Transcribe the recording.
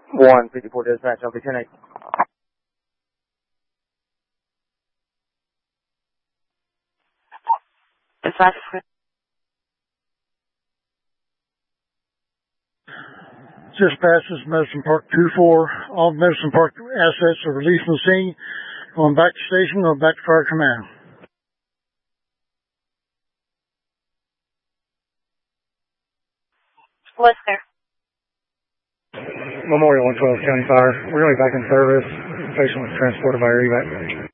154 dispatch, I'll be 10-8. Dispatch. Dispatch is Medicine Park 2-4. All Medicine Park assets are released from the scene. Going back to station, going back to fire command. What's there? Memorial 112 County Fire. We're going to be back in service. The patient was transported by air evac.